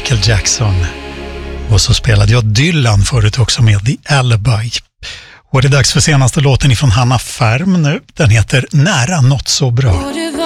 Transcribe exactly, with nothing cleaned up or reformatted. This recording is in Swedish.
Michael Jackson. Och så spelade jag Dylan förut också med The Alibi. Och det är dags för senaste låten ifrån Hanna Färm nu. Den heter Nära något så bra.